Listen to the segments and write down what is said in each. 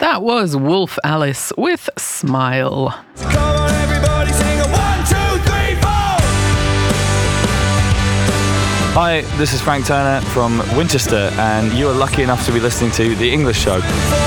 That was Wolf Alice with Smile. Come on, everybody, sing a 1, 2, 3, 4. Hi, this is Frank Turner from Winchester, and you are lucky enough to be listening to The English Show.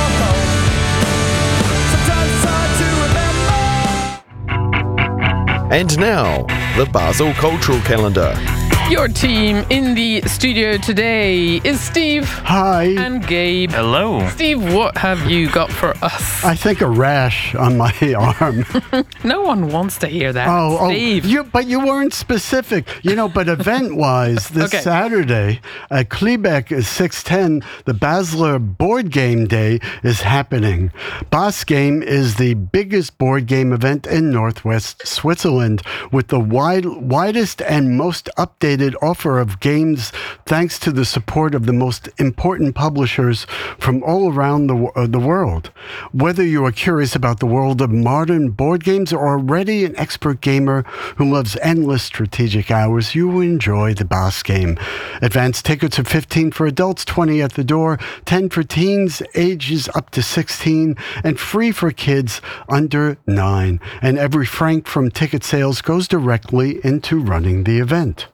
And now, the Basel Cultural Calendar. Your team in the studio today is Steve. Hi. And Gabe. Hello. Steve, what have you got for us? I think a rash on my arm. No one wants to hear that, Steve. But you weren't specific. But event-wise, this Saturday at Klebeck 610, the Basler Board Game Day is happening. Bas Game is the biggest board game event in Northwest Switzerland, with the widest and most updated offer of games thanks to the support of the most important publishers from all around the world. Whether you are curious about the world of modern board games or already an expert gamer who loves endless strategic hours, you will enjoy the Bas Game. Advanced tickets are $15 for adults, $20 at the door, $10 for teens, ages up to 16, and free for kids under 9. And every franc from ticket sales goes directly into running the event.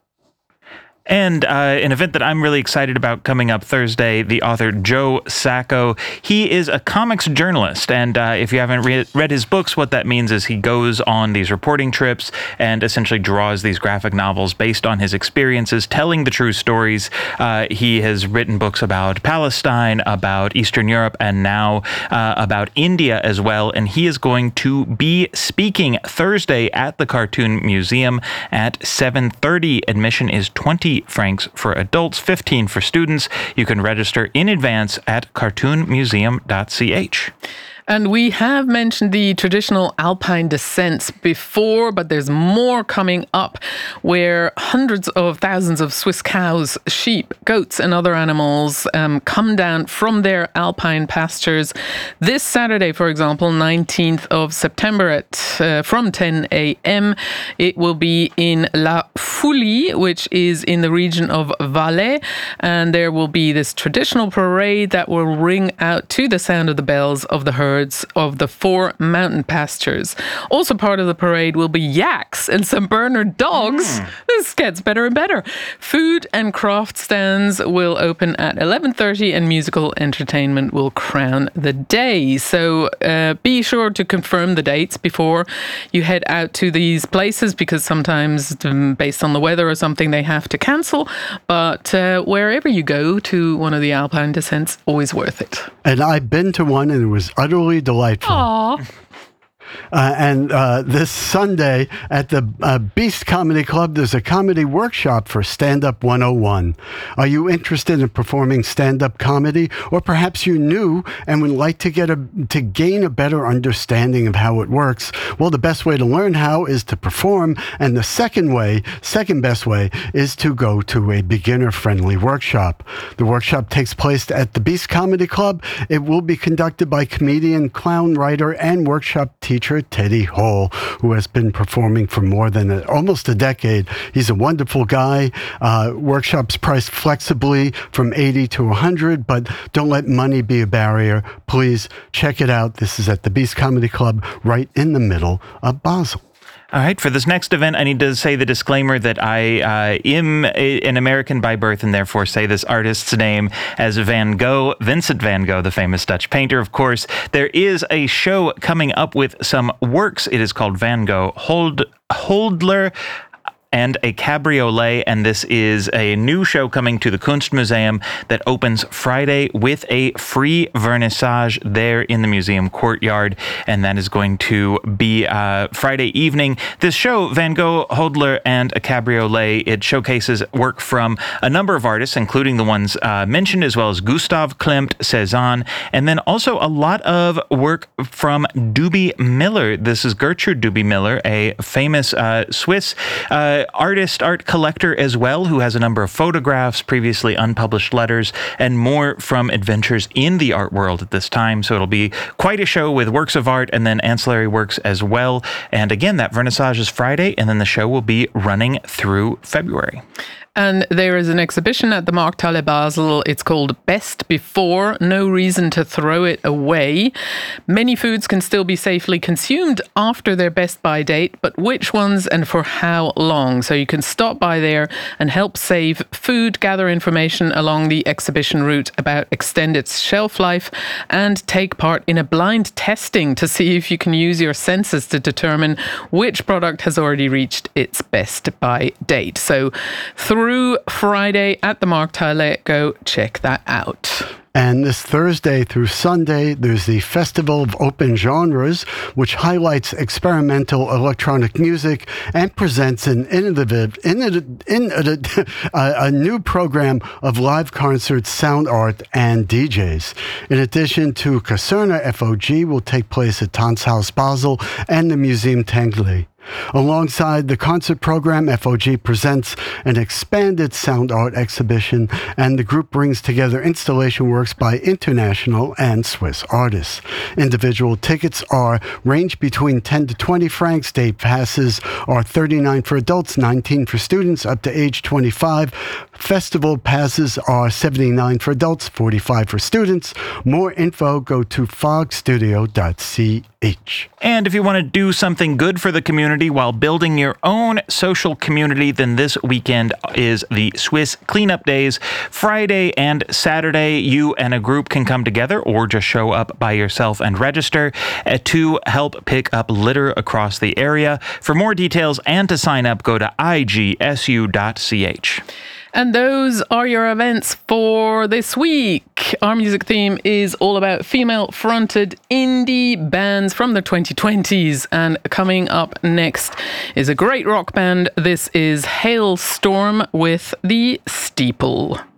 And an event that I'm really excited about coming up Thursday, the author Joe Sacco. He is a comics journalist, and if you haven't read his books, what that means is he goes on these reporting trips and essentially draws these graphic novels based on his experiences, telling the true stories. He has written books about Palestine, about Eastern Europe, and now about India as well. And he is going to be speaking Thursday at the Cartoon Museum at 7:30. Admission is 20 francs for adults, 15 for students. You can register in advance at cartoonmuseum.ch. And we have mentioned the traditional alpine descents before, but there's more coming up, where hundreds of thousands of Swiss cows, sheep, goats and other animals come down from their alpine pastures. This Saturday, for example, 19th of September from 10 a.m. It will be in La Foulie, which is in the region of Valais. And there will be this traditional parade that will ring out to the sound of the bells of the herd of the 4 mountain pastures. Also part of the parade will be yaks and St. Bernard dogs. This gets better and better. Food and craft stands will open at 11:30 and musical entertainment will crown the day. So be sure to confirm the dates before you head out to these places, because sometimes based on the weather or something they have to cancel. But wherever you go to one of the alpine descents, always worth it. And I've been to one and it was utterly delightful. Aww. And this Sunday at the Beast Comedy Club, there's a comedy workshop for Stand Up 101. Are you interested in performing stand-up comedy? Or perhaps you're new and would like to gain a better understanding of how it works? Well, the best way to learn how is to perform. And the second best way is to go to a beginner-friendly workshop. The workshop takes place at the Beast Comedy Club. It will be conducted by comedian, clown, writer, and workshop teacher Teddy Hall, who has been performing for more than almost a decade. He's a wonderful guy. Workshops priced flexibly from $80 to $100, but don't let money be a barrier. Please check it out. This is at the Beast Comedy Club, right in the middle of Basel. All right, for this next event, I need to say the disclaimer that I am an American by birth and therefore say this artist's name as Van Gogh, Vincent van Gogh, the famous Dutch painter, of course. There is a show coming up with some works. It is called Van Gogh Holdler and a Cabriolet, and this is a new show coming to the Kunstmuseum that opens Friday with a free vernissage there in the museum courtyard, and that is going to be Friday evening. This show, Van Gogh, Hodler, and a Cabriolet, it showcases work from a number of artists, including the ones mentioned, as well as Gustav Klimt, Cézanne, and then also a lot of work from Doobie Miller. This is Gertrude Doobie Miller, a famous Swiss art collector as well, who has a number of photographs, previously unpublished letters, and more from adventures in the art world at this time. So it'll be quite a show with works of art and then ancillary works as well. And again, that vernissage is Friday, and then the show will be running through February. And there is an exhibition at the Markthalle Basel. It's called Best Before, No Reason to Throw It Away. Many foods can still be safely consumed after their best by date, but which ones and for how long? So you can stop by there and help save food, gather information along the exhibition route about extend its shelf life, and take part in a blind testing to see if you can use your senses to determine which product has already reached its best by date. So through Friday at the Markthalle, go check that out. And this Thursday through Sunday, there's the Festival of Open Genres, which highlights experimental electronic music and presents an a new program of live concerts, sound art, and DJs. In addition to Caserna, FOG will take place at Tanzhaus Basel and the Museum Tangley. Alongside the concert program, FOG presents an expanded sound art exhibition, and the group brings together installation works by international and Swiss artists. Individual tickets range between 10 to 20 francs. Day passes are 39 for adults, 19 for students up to age 25. Festival passes are 79 for adults, 45 for students. More info, go to fogstudio.ch. And if you want to do something good for the community while building your own social community, then this weekend is the Swiss Cleanup Days. Friday and Saturday, you and a group can come together or just show up by yourself and register to help pick up litter across the area. For more details and to sign up, go to igsu.ch. And those are your events for this week. Our music theme is all about female-fronted indie bands from the 2020s. And coming up next is a great rock band. This is Hailstorm with The Steeple.